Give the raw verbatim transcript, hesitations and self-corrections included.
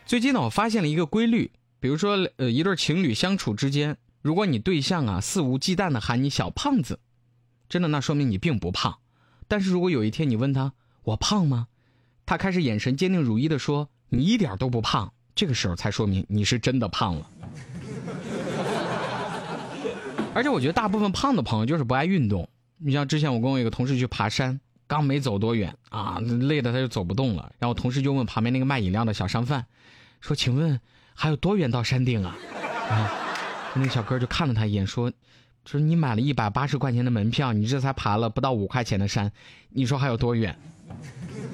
最近呢，我发现了一个规律，比如说，呃，一对情侣相处之间，如果你对象啊肆无忌惮地喊你小胖子，真的那说明你并不胖。但是如果有一天你问他我胖吗，他开始眼神坚定如一地说你一点都不胖，这个时候才说明你是真的胖了。而且我觉得大部分胖的朋友就是不爱运动。你像之前我跟我一个同事去爬山，刚没走多远啊，累得他就走不动了。然后同事就问旁边那个卖饮料的小商贩说，请问还有多远到山顶啊？啊，那个小哥就看了他一眼说，说你买了一百八十块钱的门票，你这才爬了不到五块钱的山，你说还有多远？